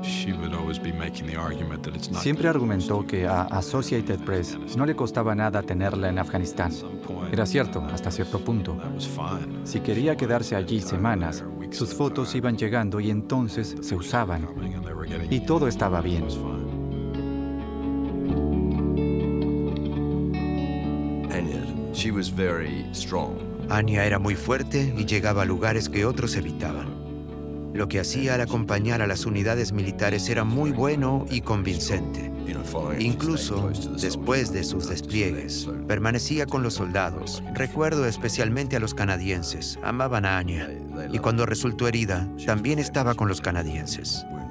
Siempre argumentó que a Associated Press no le costaba nada tenerla en Afganistán. Era cierto, hasta cierto punto. Si quería quedarse allí semanas, sus fotos iban llegando y entonces se usaban. Y todo estaba bien. Anya era muy fuerte y llegaba a lugares que otros evitaban. Lo que hacía al acompañar a las unidades militares era muy bueno y convincente. Incluso después de sus despliegues, permanecía con los soldados. Recuerdo especialmente a los canadienses. Amaban a Anya. Y cuando resultó herida, también estaba con los canadienses.